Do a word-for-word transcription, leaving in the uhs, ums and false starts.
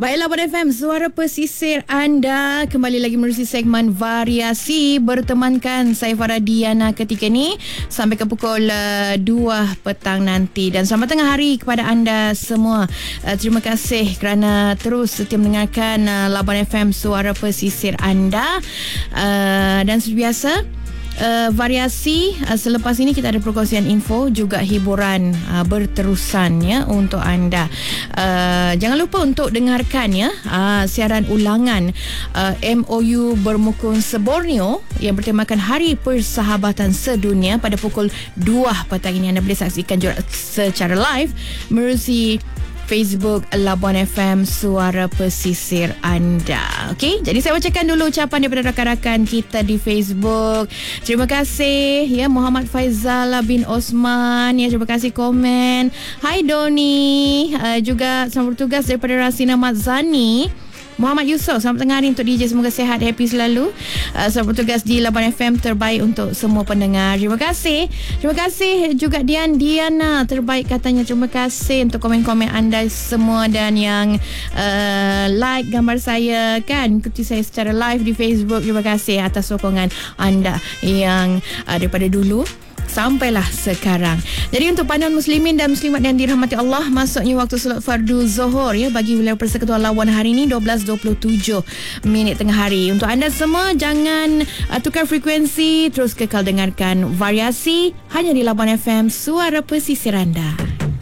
Baiklah, Labuan F M, suara pesisir anda kembali lagi menerusi segmen variasi, bertemankan saya Farah Diana ketika ni sampai ke pukul uh, dua petang nanti. Dan selamat tengah hari kepada anda semua. Uh, terima kasih kerana terus setia mendengarkan uh, Labuan F M, suara pesisir anda. Uh, dan seperti biasa, Uh, variasi uh, selepas ini kita ada perkongsian info juga hiburan uh, berterusan ya untuk anda. Uh, jangan lupa untuk dengarkan ya uh, siaran ulangan uh, M O U Bermukun Seborneo yang bertemakan Hari Persahabatan Sedunia pada pukul dua petang ini. Anda boleh saksikan juga secara live melalui Facebook Labuan F M, suara pesisir anda. Okey, jadi saya bacakan dulu ucapan daripada rakan-rakan kita di Facebook. Terima kasih ya Muhammad Faizal bin Osman ya, terima kasih komen. Hai Doni, uh, juga selamat bertugas daripada Rasina Matzani. Muhammad Yusof, selamat tengah hari untuk D J, semoga sihat, happy selalu. uh, Selamat bertugas di Labuan F M, terbaik untuk semua pendengar. Terima kasih. Terima kasih juga Dian Diana, terbaik katanya. Terima kasih untuk komen-komen anda semua dan yang uh, like gambar saya kan, ikuti saya secara live di Facebook. Terima kasih atas sokongan anda yang uh, daripada dulu sampailah sekarang. Jadi untuk panduan muslimin dan muslimat yang dirahmati Allah, masuknya waktu solat fardu Zuhur ya bagi wilayah Persekutuan Labuan hari ini dua belas dua puluh tujuh minit tengah hari. Untuk anda semua, jangan uh, tukar frekuensi, terus kekal dengarkan variasi hanya di Labuan F M, suara pesisir anda.